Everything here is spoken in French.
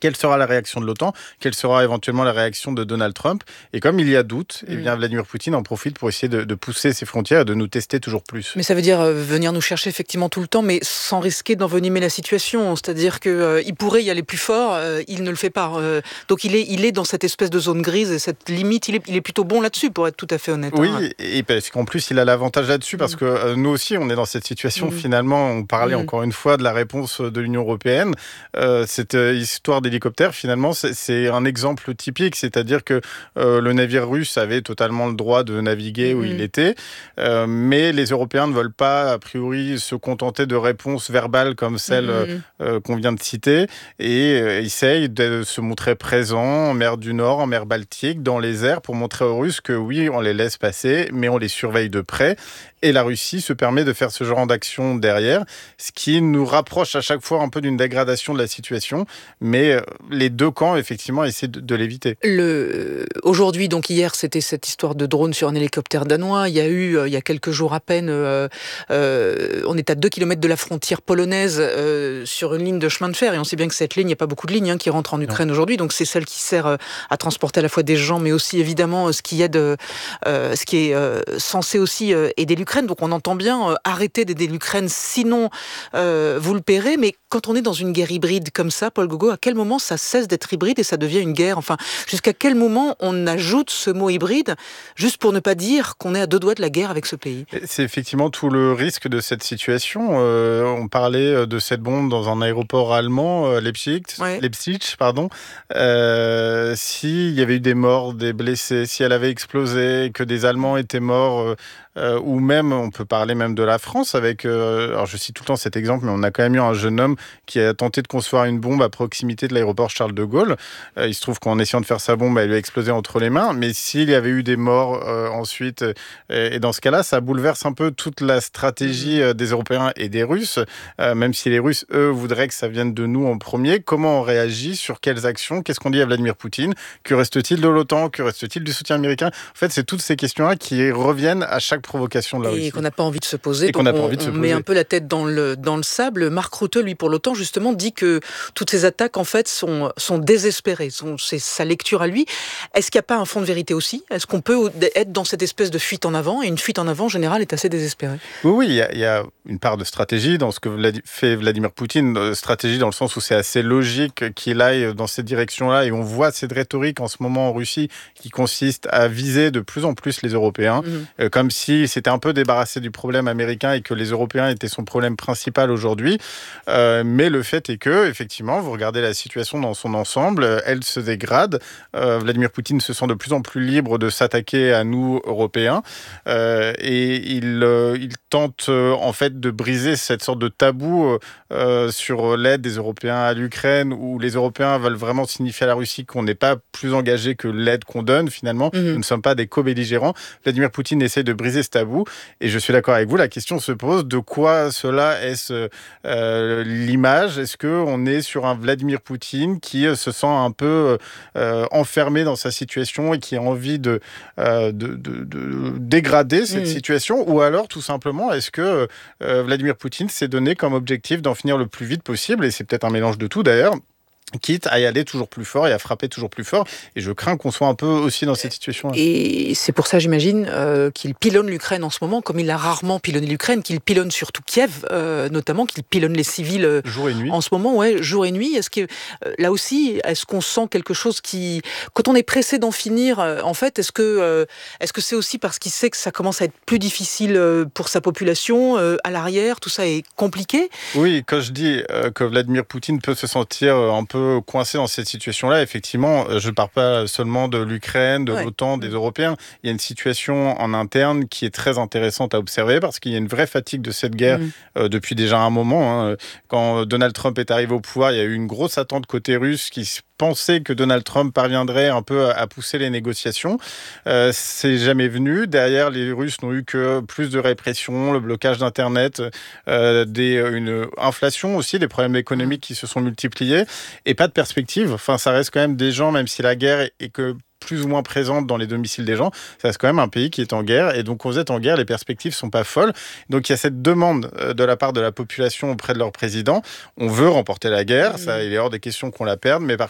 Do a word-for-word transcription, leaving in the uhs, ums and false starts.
Quelle sera la réaction de l'OTAN ? Quelle sera éventuellement la réaction de Donald Trump ? Et comme il y a doute, eh bien Vladimir Poutine en profite pour essayer de, de pousser ses frontières et de nous tester toujours plus. Mais ça veut dire euh, venir nous chercher effectivement tout le temps, mais sans risquer d'envenimer la situation. C'est-à-dire qu'il euh, pourrait y aller plus fort, euh, il ne le fait pas. Euh, donc il est, il est dans cette espèce de zone grise et cette limite, il est, il est plutôt bon là-dessus, pour être tout à fait honnête. Oui, hein. et parce qu'en plus, il a l'avantage là-dessus, parce que euh, nous aussi, on est dans cette situation. Mm. Finalement, on parlait Mm. encore une fois de la réponse de l'Union européenne. Euh, cette euh, histoire d'hélicoptère, finalement, c'est, c'est un exemple typique, c'est-à-dire que euh, le navire russe avait totalement le droit de naviguer où Mm. il était, euh, mais les Européens ne veulent pas, a priori, se contenter de réponses verbales comme celle Mm. euh, qu'on vient de citer, et euh, essayent de se montrer présents en mer du Nord, en mer Baltique, dans les airs, pour montrer aux Russes que oui, on les laisse passer, mais on les surveille de près. Et la Russie se permet de faire ce genre d'action derrière, ce qui nous rapproche à chaque fois un peu d'une dégradation de la situation, mais les deux camps, effectivement, essaient de, de l'éviter. Le... Aujourd'hui, donc hier, c'était cette histoire de drone sur un hélicoptère danois. Il y a eu, euh, il y a quelques jours à peine, euh, euh, on est à deux kilomètres de la frontière polonaise euh, sur une ligne de chemin de fer, et on sait bien que cette ligne, il n'y a pas beaucoup de lignes hein, qui rentrent en Ukraine non. aujourd'hui, donc c'est celle qui sert euh, à transporter à la fois des gens, mais aussi évidemment ce qui aide, euh, ce qui est euh, censé aussi euh, aider l'Ukraine. Donc on entend bien euh, arrêter d'aider l'Ukraine, sinon euh, vous le paierez. Mais quand on est dans une guerre hybride comme ça, Paul Gogo, à quel moment ça cesse d'être hybride et ça devient une guerre ? Enfin, jusqu'à quel moment on ajoute ce mot hybride, juste pour ne pas dire qu'on est à deux doigts de la guerre avec ce pays ? C'est effectivement tout le risque de cette situation. Euh, on parlait de cette bombe dans un aéroport allemand, euh, Leipzig, ouais. Leipzig, pardon. Euh, s'il y avait eu des morts, des blessés, si elle avait explosé, que des Allemands étaient morts, euh, euh, ou même, on peut parler même de la France avec, euh, alors je cite tout le temps cet exemple, mais on a quand même eu un jeune homme qui a tenté de concevoir une bombe à proximité de l'aéroport Charles de Gaulle. Euh, il se trouve qu'en essayant de faire sa bombe, elle lui a explosé entre les mains. Mais s'il y avait eu des morts euh, ensuite, euh, et dans ce cas-là, ça bouleverse un peu toute la stratégie euh, des Européens et des Russes, euh, même si les Russes, eux, voudraient que ça vienne de nous en premier. Comment on réagit ? Sur quelles actions ? Qu'est-ce qu'on dit à Vladimir Poutine ? Que reste-t-il de l'OTAN ? Que reste-t-il du soutien américain ? En fait, c'est toutes ces questions-là qui reviennent à chaque provocation de la Russie. Et qu'on n'a pas envie de se poser. Et qu'on n'a pas envie de on se poser. met un peu la tête dans le, dans le sable. Marc Rutte, lui, pour l'OTAN, justement, dit que toutes ces attaques, en fait, sont, sont désespérées. Sont, c'est sa lecture à lui. Est-ce qu'il n'y a pas un fond de vérité aussi ? Est-ce qu'on peut être dans cette espèce de fuite en avant ? Et une fuite en avant, en général, est assez désespérée. Oui, oui, il y a, il y a une part de stratégie dans ce que Vlad- fait Vladimir Poutine. Stratégie dans le sens où c'est assez logique qu'il aille dans cette direction-là. Et on voit cette rhétorique en ce moment en Russie qui consiste à viser de plus en plus les Européens, mmh. euh, comme si c'était un peu débarrassé du problème américain et que les Européens étaient son problème principal aujourd'hui. Euh, mais le fait est que, effectivement, vous regardez la situation dans son ensemble, elle se dégrade. Euh, Vladimir Poutine se sent de plus en plus libre de s'attaquer à nous, Européens. Euh, et il, euh, il tente, euh, en fait, de briser cette sorte de tabou euh, sur l'aide des Européens à l'Ukraine, où les Européens veulent vraiment signifier à la Russie qu'on n'est pas plus engagé que l'aide qu'on donne, finalement. Mmh. Nous ne sommes pas des co-belligérants. Vladimir Poutine essaie de briser ce tabou. Et je suis d'accord avec vous, la question se pose, de quoi cela est-ce euh, l'image ? Est-ce qu'on est sur un Vladimir Poutine qui euh, se sent un peu euh, enfermé dans sa situation et qui a envie de, euh, de, de, de dégrader cette mmh. situation ? Ou alors, tout simplement, est-ce que euh, Vladimir Poutine s'est donné comme objectif d'en finir le plus vite possible ? Et c'est peut-être un mélange de tout, d'ailleurs, quitte à y aller toujours plus fort et à frapper toujours plus fort. Et je crains qu'on soit un peu aussi dans cette situation-là. Et c'est pour ça, j'imagine, euh, qu'il pilonne l'Ukraine en ce moment, comme il a rarement pilonné l'Ukraine, qu'il pilonne surtout Kiev, euh, notamment, qu'il pilonne les civils euh, jour et nuit. En ce moment, ouais, jour et nuit. Est-ce que, euh, là aussi, est-ce qu'on sent quelque chose qui... Quand on est pressé d'en finir, euh, en fait, est-ce que, euh, est-ce que c'est aussi parce qu'il sait que ça commence à être plus difficile euh, pour sa population, euh, à l'arrière, tout ça est compliqué ? Oui, quand je dis euh, que Vladimir Poutine peut se sentir un peu coincé dans cette situation-là, effectivement, je ne parle pas seulement de l'Ukraine, de ouais. l'OTAN, des Européens. Il y a une situation en interne qui est très intéressante à observer parce qu'il y a une vraie fatigue de cette guerre mmh. euh, depuis déjà un moment. Hein. Quand Donald Trump est arrivé au pouvoir, il y a eu une grosse attente côté russe qui pensait que Donald Trump parviendrait un peu à pousser les négociations. Euh, c'est jamais venu. Derrière, les Russes n'ont eu que plus de répression, le blocage d'Internet, euh, des, une inflation aussi, des problèmes économiques qui se sont multipliés et pas de perspective. Enfin, ça reste quand même des gens, même si la guerre est, est que plus ou moins présente dans les domiciles des gens, ça reste quand même un pays qui est en guerre, et donc quand vous êtes en guerre, les perspectives sont pas folles. Donc il y a cette demande de la part de la population auprès de leur président. On veut remporter la guerre, mmh. ça, il est hors des questions qu'on la perde, mais par